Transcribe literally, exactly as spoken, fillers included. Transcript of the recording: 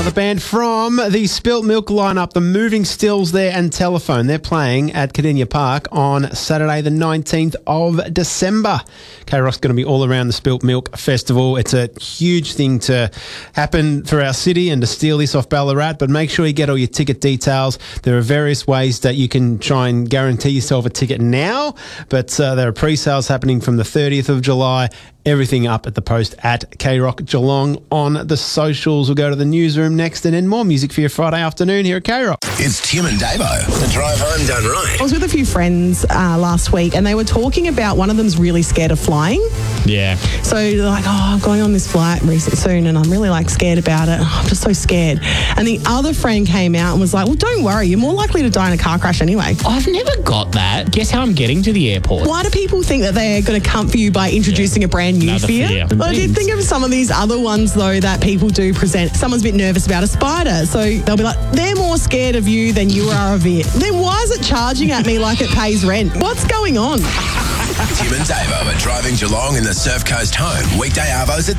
Another band from the Spilt Milk lineup, the Moving Stills there and Telephone. They're playing at Cardinia Park on Saturday the nineteenth of December. K-Rock's going to be all around the Spilt Milk Festival. It's a huge thing to happen for our city and to steal this off Ballarat, but make sure you get all your ticket details. There are various ways that you can try and guarantee yourself a ticket now, but uh, there are pre-sales happening from the thirtieth of July. Everything up at the post at K-Rock Geelong on the socials. We'll go to the newsroom next and then more music for your Friday afternoon here at K-Rock. It's Tim and Davo. The drive home done right. I was with a few friends uh, last week and they were talking about one of them's really scared of flying. Yeah. So they're like, oh, I'm going on this flight recently soon and I'm really like scared about it. Oh, I'm just so scared. And the other friend came out and was like, well, don't worry. You're more likely to die in a car crash anyway. I've never got that. Guess how I'm getting to the airport? Why do people think that they're going to comfort you by introducing yeah. a brand new Another fear? fear. Well, I did think of some of these other ones, though, that people do present. Someone's a bit nervous about a spider, so they'll be like, they're more scared of you than you are of it. Then why is it charging at me like it pays rent? What's going on? Tim and Davo are driving Geelong in the Surf Coast home. Weekday arvos at